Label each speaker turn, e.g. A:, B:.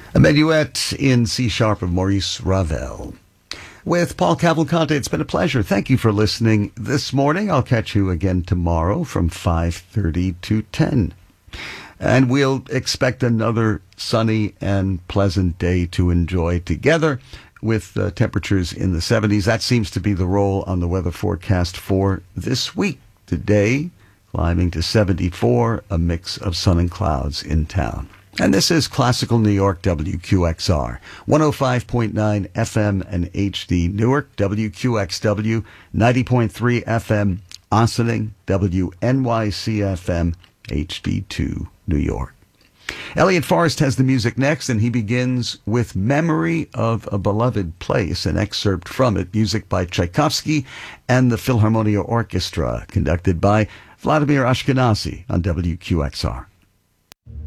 A: A minuet in C sharp of Maurice Ravel. With Paul Cavalcante, it's been a pleasure. Thank you for listening this morning. I'll catch you again tomorrow from 5:30 to 10. And we'll expect another sunny and pleasant day to enjoy together with temperatures in the 70s. That seems to be the roll on the weather forecast for this week. Today, climbing to 74, a mix of sun and clouds in town. And this is Classical New York, WQXR, 105.9 FM and HD Newark, WQXW, 90.3 FM Ossining, WNYC FM, HD2 New York. Elliot Forrest has the music next, and he begins with Memory of a Beloved Place, an excerpt from it, music by Tchaikovsky and the Philharmonia Orchestra, conducted by Vladimir Ashkenazy on WQXR.